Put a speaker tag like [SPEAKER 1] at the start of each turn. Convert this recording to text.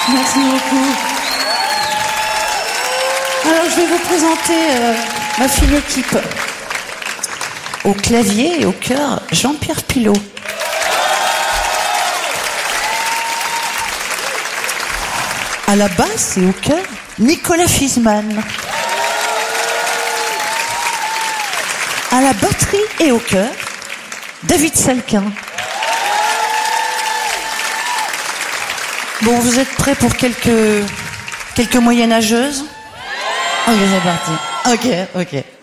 [SPEAKER 1] Merci beaucoup. Alors, je vais vous présenter ma fine équipe. Au clavier et au chœur, Jean-Pierre Pilot. À la basse et au chœur, Nicolas Fiesmann. À la batterie et au chœur, David Salquin. Bon, vous êtes prêts pour quelques moyenâgeuses? Ok, c'est parti. Ok.